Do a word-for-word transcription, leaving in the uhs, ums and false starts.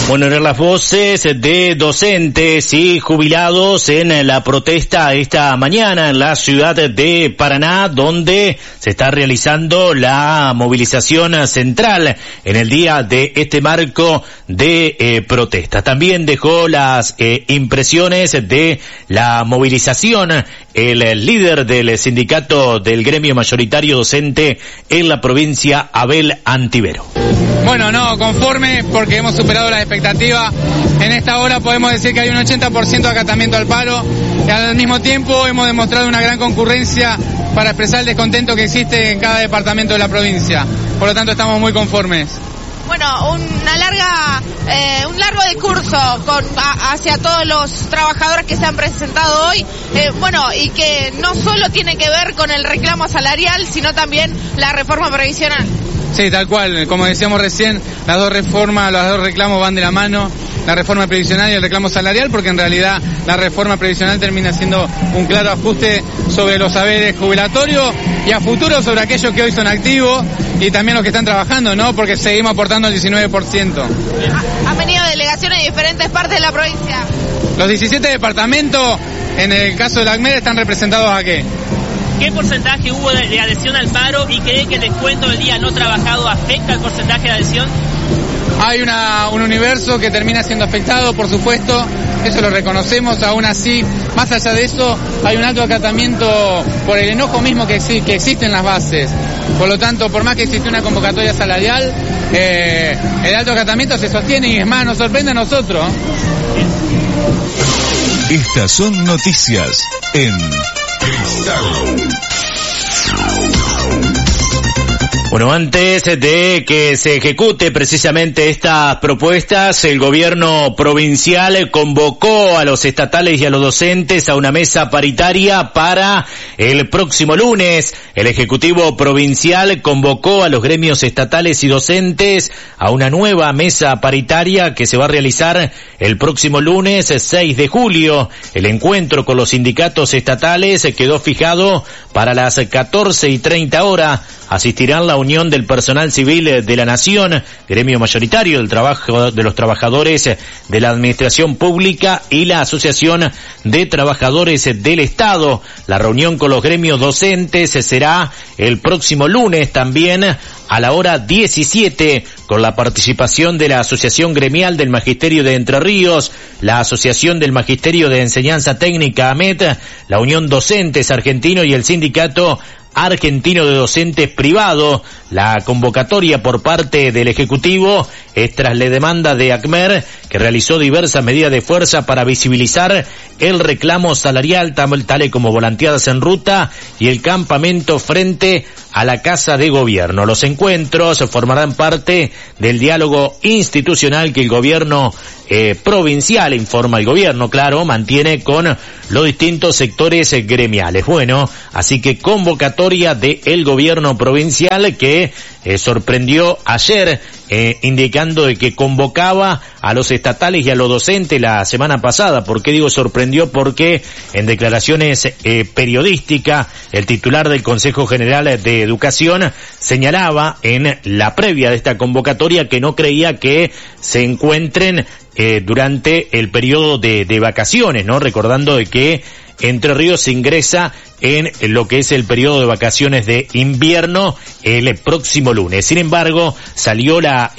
Bueno, eran las voces de docentes y jubilados en la protesta esta mañana en la ciudad de Paraná, donde se está realizando la movilización central en el día de este marco de eh, protesta. También dejó las eh, impresiones de la movilización el líder del sindicato del gremio mayoritario docente en la provincia, Abel Antivero. Bueno, no, conforme porque hemos superado las expectativas. En esta hora podemos decir que hay un ochenta por ciento de acatamiento al paro y al mismo tiempo hemos demostrado una gran concurrencia para expresar el descontento que existe en cada departamento de la provincia. Por lo tanto, estamos muy conformes. Bueno, una larga, eh, un largo discurso con, a, hacia todos los trabajadores que se han presentado hoy, eh, bueno, y que no solo tiene que ver con el reclamo salarial, sino también la reforma previsional. Sí, tal cual, como decíamos recién, las dos reformas, los dos reclamos van de la mano, la reforma previsional y el reclamo salarial, porque en realidad la reforma previsional termina siendo un claro ajuste sobre los saberes jubilatorios y a futuro sobre aquellos que hoy son activos y también los que están trabajando, ¿no? Porque seguimos aportando el diecinueve por ciento. Han venido delegaciones de diferentes partes de la provincia. Los diecisiete departamentos, en el caso de la ACMER, están representados ¿a qué? ¿Qué porcentaje hubo de, de adhesión al paro y cree que el descuento del día no trabajado afecta el porcentaje de adhesión? Hay una, un universo que termina siendo afectado, por supuesto, eso lo reconocemos, aún así, más allá de eso, hay un alto acatamiento por el enojo mismo que, que existe en las bases. Por lo tanto, por más que existe una convocatoria salarial, eh, el alto acatamiento se sostiene y es más, nos sorprende a nosotros. Estas son noticias en Cristal. Bueno, antes de que se ejecute precisamente estas propuestas, el gobierno provincial convocó a los estatales y a los docentes a una mesa paritaria para el próximo lunes. El Ejecutivo Provincial convocó a los gremios estatales y docentes a una nueva mesa paritaria que se va a realizar el próximo lunes seis de julio. El encuentro con los sindicatos estatales quedó fijado para las catorce y treinta horas. Asistirán la Unión del Personal Civil de la Nación, gremio mayoritario del trabajo de los trabajadores de la Administración Pública y la Asociación de Trabajadores del Estado. La reunión con los gremios docentes será el próximo lunes también a la hora diecisiete, con la participación de la Asociación Gremial del Magisterio de Entre Ríos, la Asociación del Magisterio de Enseñanza Técnica AMET, la Unión Docentes Argentino y el Sindicato Argentino de Docentes Privado. La convocatoria por parte del Ejecutivo es tras la demanda de ACMER, que realizó diversas medidas de fuerza para visibilizar el reclamo salarial, tal como volanteadas en ruta y el campamento frente a la Casa de Gobierno. Los encuentros formarán parte del diálogo institucional que el gobierno eh, provincial, informa el gobierno, claro, mantiene con los distintos sectores gremiales. Bueno, así que convocatoria del gobierno provincial que eh, sorprendió ayer, eh, indicando de que convocaba a los estatales y a los docentes la semana pasada. ¿Por qué digo sorprendió? Porque en declaraciones eh, periodísticas, el titular del Consejo General de Educación señalaba en la previa de esta convocatoria que no creía que se encuentren eh, durante el periodo de, de vacaciones, ¿no? Recordando de que Entre Ríos ingresa en lo que es el periodo de vacaciones de invierno el próximo lunes. Sin embargo, salió la